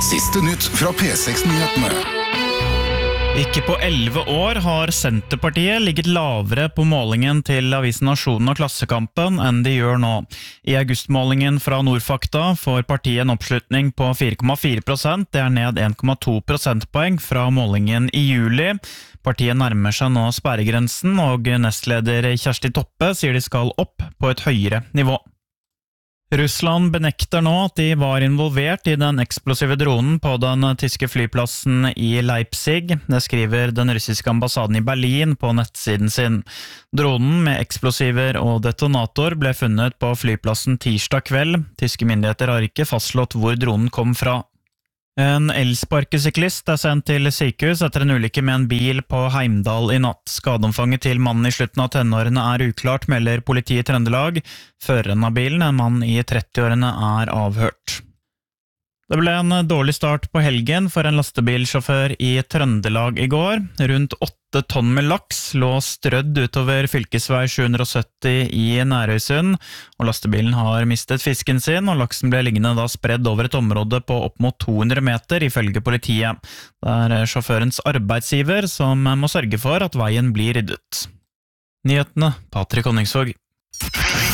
Siste nytt fra P6-nyhetene. Ikke på 11 år har Senterpartiet ligget lavere på målingen til avisen Nasjonen og Klassekampen enn de gjør nå. I augustmålingen fra Nordfakta får partiet en oppslutning på 4,4%, det er ned 1,2 prosentpoeng fra målingen i juli. Partiet nærmer seg nå sperregrensen, og nestleder Kjersti Toppe sier de skal opp på et høyere nivå. Russland benekter nå at de var involvert i den eksplosive dronen på den tyske flyplassen i Leipzig. Det skriver den russiske ambassaden i Berlin på nettsiden sin. Dronen med eksplosiver og detonator ble funnet på flyplassen tirsdag kveld. Tyske myndigheter har ikke fastslått hvor dronen kom fra. En elsparkesyklist er sendt til sykehus etter en ulykke med en bil på Heimdal i natt. Skadeomfanget til mannen i slutten av tenårene er uklart, melder politiet i Trøndelag. Føreren av bilen, en mann i 30-årene, er avhørt. Det ble en dårlig start på helgen for en lastebilsjåfør i Trøndelag i går. Rundt 8 tonn med laks lå strødd utover fylkesvei 770 i Nærøysund, og lastebilen har mistet fisken sin, og laksen ble liggende da spredd over et område på opp mot 200 meter, ifølge politiet. Det er sjåførens arbeidsgiver som må sørge for at veien blir ryddet. Nyhetene, Patrick Honningsvåg.